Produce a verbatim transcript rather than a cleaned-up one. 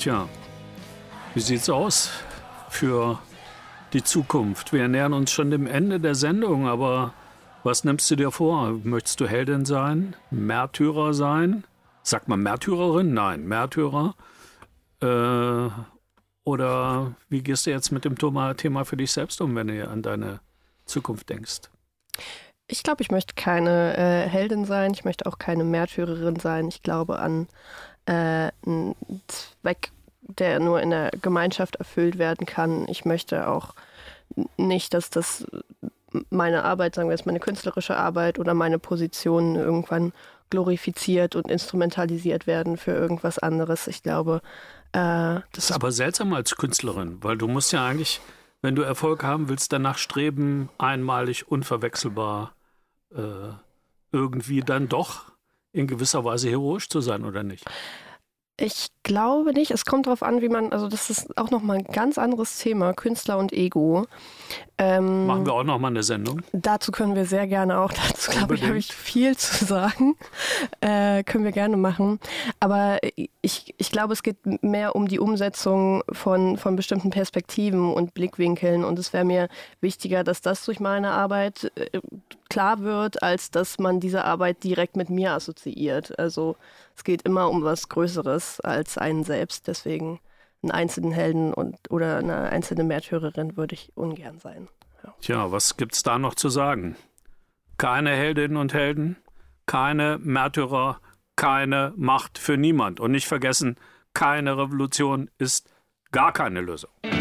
Tja, wie sieht's aus für die Zukunft? Wir nähern uns schon dem Ende der Sendung, aber was nimmst du dir vor? Möchtest du Heldin sein? Märtyrer sein? Sagt man Märtyrerin? Nein, Märtyrer. Äh, oder wie gehst du jetzt mit dem Thema für dich selbst um, wenn du an deine Zukunft denkst? Ich glaube, ich möchte keine äh, Heldin sein. Ich möchte auch keine Märtyrerin sein. Ich glaube an äh, einen Zweck, der nur in der Gemeinschaft erfüllt werden kann. Ich möchte auch nicht, dass das meine Arbeit, sagen wir jetzt meine künstlerische Arbeit oder meine Positionen irgendwann glorifiziert und instrumentalisiert werden für irgendwas anderes. Ich glaube, äh, das, das ist aber seltsam als Künstlerin, weil du musst ja eigentlich, wenn du Erfolg haben willst, danach streben, einmalig, unverwechselbar, äh, irgendwie dann doch in gewisser Weise heroisch zu sein, oder nicht? Ich glaube nicht. Es kommt darauf an, wie man, also das ist auch nochmal ein ganz anderes Thema, Künstler und Ego. Ähm, Machen wir auch nochmal eine Sendung? Dazu können wir sehr gerne auch, dazu glaube ich, habe ich viel zu sagen. Äh, können wir gerne machen. Aber ich, ich glaube, es geht mehr um die Umsetzung von, von bestimmten Perspektiven und Blickwinkeln. Und es wäre mir wichtiger, dass das durch meine Arbeit äh, klar wird, als dass man diese Arbeit direkt mit mir assoziiert. Also es geht immer um was Größeres als einen selbst. Deswegen einen einzelnen Helden und, oder eine einzelne Märtyrerin würde ich ungern sein. Ja. Tja, was gibt's da noch zu sagen? Keine Heldinnen und Helden, keine Märtyrer, keine Macht für niemand. Und nicht vergessen, keine Revolution ist gar keine Lösung.